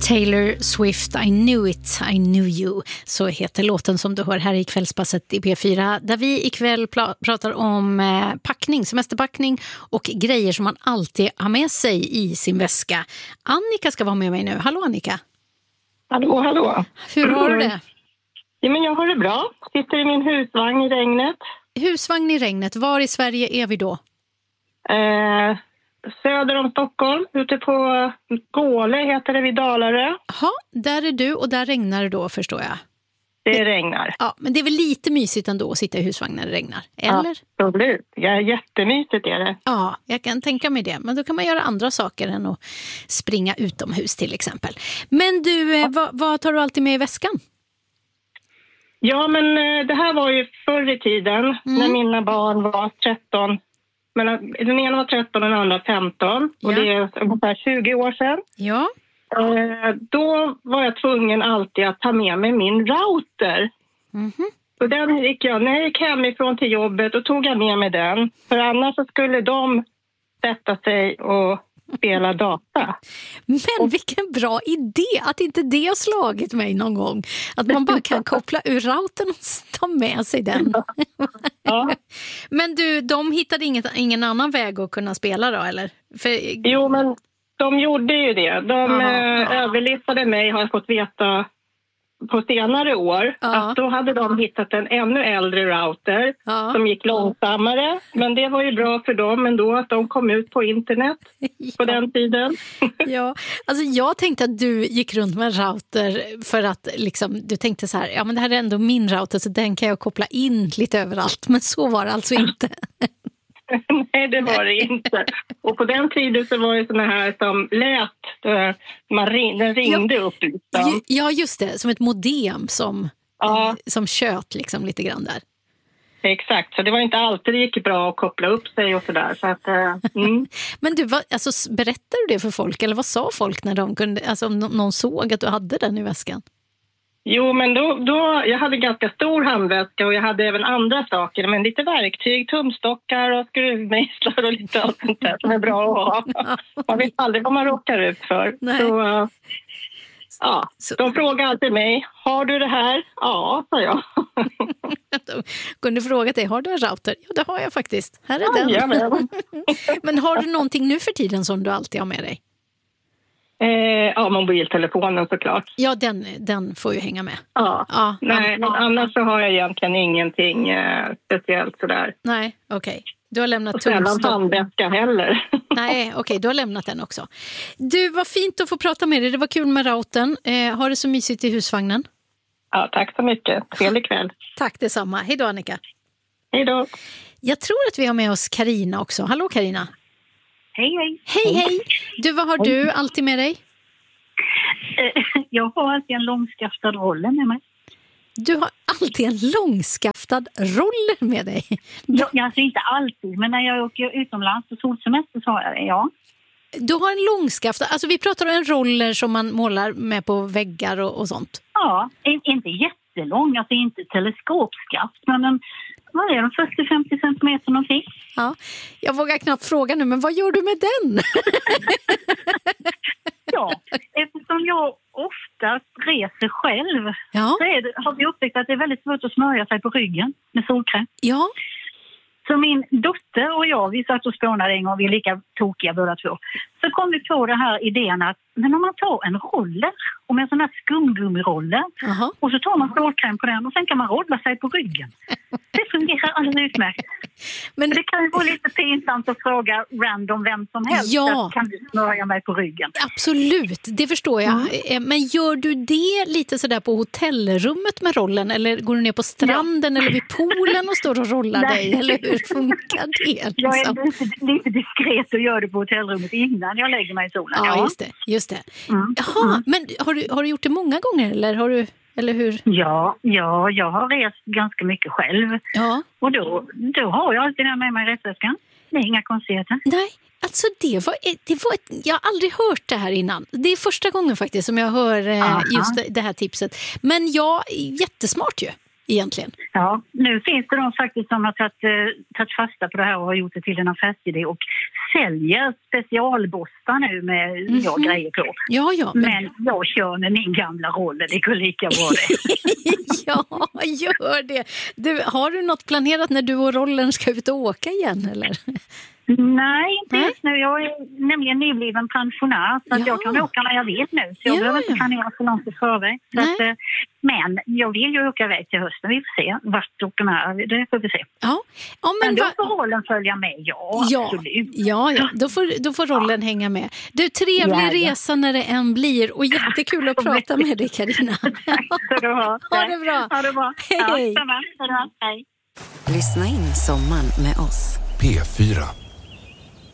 Taylor Swift, I knew it, I knew you. Så heter låten som du hör här i kvällspasset i P4. Där vi ikväll pratar om packning, semesterpackning och grejer som man alltid har med sig i sin väska. Annika ska vara med mig nu. Hallå Annika. Hallå, hallå. Hur har du det? Ja, men jag har det bra. Sitter i min husvagn i regnet. Husvagn i regnet. Var i Sverige är vi då? Söder om Stockholm, ute på Gåle heter det, vid Dalarö. Ja, där är du och där regnar det då, förstår jag. Det regnar. Ja, men det är väl lite mysigt ändå att sitta i husvagn när det regnar, eller? Absolut, ja, jättemysigt är det. Ja, jag kan tänka mig det. Men då kan man göra andra saker än att springa utomhus till exempel. Men du, vad tar du alltid med i väskan? Ja, men det här var ju förr i tiden när mina barn var 13. Men den ena var 13 och den andra 15. Och det är ungefär 20 år sedan. Ja. Då var jag tvungen alltid att ta med mig min router. Och den gick jag, när jag gick hemifrån till jobbet, och tog jag med mig den. För annars så skulle de sätta sig och spela data. Men vilken bra idé att inte det har slagit mig någon gång. Att man bara kan koppla ur routern och ta med sig den. Ja. Men du, de hittade ingen annan väg att kunna spela då, eller? Jo, men de gjorde ju det. De överlistade mig, har jag fått veta på senare år. Att då hade de hittat en ännu äldre router som gick långsammare. Men det var ju bra för dem ändå att de kom ut på internet på den tiden. Ja, alltså jag tänkte att du gick runt med en router för att liksom, du tänkte så här, ja men det här är ändå min router så den kan jag koppla in lite överallt. Men så var det alltså inte. Nej, det var det inte. Och på den tiden så var det såna här som lät, den ringde upp. Liksom. Ja, just det. Som ett modem som tjöt liksom lite grann där. Exakt, så det var inte alltid det gick bra att koppla upp sig och sådär. Så att, Men du, alltså, berättade du det för folk? Eller vad sa folk när de kunde, alltså om någon såg att du hade den i väskan? Jo, men då jag hade ganska stor handväska och jag hade även andra saker. Men lite verktyg, tumstockar och skruvmejslar och lite allt sånt där som är bra att ha. Man vet aldrig vad man råkar ut för. Så, de frågade alltid mig, har du det här? Ja, sa jag. De kunde fråga dig, har du en router? Ja, det har jag faktiskt. Här är den. Ja, men har du någonting nu för tiden som du alltid har med dig? Mobiltelefonen såklart. Ja, den får ju hänga med. Nej, men annars så har jag egentligen ingenting speciellt sådär. Nej, okej. Du har lämnat sällan handväska heller. Nej, okej, du har lämnat den också. Du, var fint att få prata med dig. Det var kul med routern. Har det så mysigt i husvagnen? Ja, tack så mycket. Trevlig kväll. Tack detsamma. Hej då, Annika. Hej då. Jag tror att vi har med oss Carina också. Hallå, Carina. Hej, hej. Hej. Du, vad har du alltid med dig? Jag har alltid en långskaftad roller med mig. Du har alltid en långskaftad roller med dig? Alltså inte alltid, men när jag åker utomlands på solsemester så har jag det, ja. Du har en långskaftad, alltså vi pratar om en roller som man målar med på väggar och sånt? Ja, inte jättelång, alltså inte teleskopskaft, men vad är de 40-50 centimeter någonting? Ja, jag vågar knappt fråga nu, men vad gör du med den? Ja, eftersom jag ofta reser själv så har vi upptäckt att det är väldigt svårt att smörja sig på ryggen med solkräm. Ja. Så min dotter och jag, vi satt och spånade en gång, vi är lika tokiga båda två. Så kom vi på den här idén att men om man tar en roller, och med en sån här skumgummiroller, och så tar man solkräm på den och sen kan man rolla sig på ryggen. Det fungerar alldeles utmärkt. Men det kan ju vara lite pinsamt att fråga random vem som helst. Ja. Kan du smörja mig på ryggen? Absolut, det förstår jag. Men gör du det lite sådär på hotellrummet med rollen? Eller går du ner på stranden eller vid poolen och står och rollar dig? Eller hur funkar det? Liksom? Jag är lite diskret och gör det på hotellrummet innan jag lägger mig i solen. Ja, just det. Jaha, men har du gjort det många gånger eller hur? Ja, jag har rest ganska mycket själv. Ja. Och då har jag alltid med mig resväskan. Det är inga konstigheter. Nej, alltså jag har aldrig hört det här innan. Det är första gången faktiskt som jag hör just det här tipset. Men ja, jättesmart ju. egentligen. Ja, nu finns det de faktiskt som har tagit fasta på det här och har gjort det till en affärsidé och säljer specialborstar nu med grejer på. Ja, men jag kör med min gamla roll, det går lika bra det. Ja, gör det. Har du något planerat när du och rollen ska ut och åka igen, eller? Nej, inte just nu. Jag är nämligen nybliven pensionär så att jag kan åka när jag vill nu. Så jag behöver inte planera så långt i förväg. Men jag vill ju åka iväg till hösten. Vi får se vart och när. Det får vi se. Ja, men då får rollen följa med. Ja, absolut. Ja. Då får rollen hänga med. Du, trevlig resa när det än blir. Och jättekul att prata med dig, Carina. Tack ska du ha. Ha det bra. Ha det bra. Hej. Ja, hej. Lyssna in sommaren med oss. P4.